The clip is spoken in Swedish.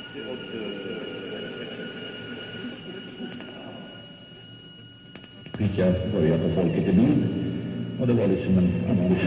Fick jag börja på Folket i Bild och det var liksom en annan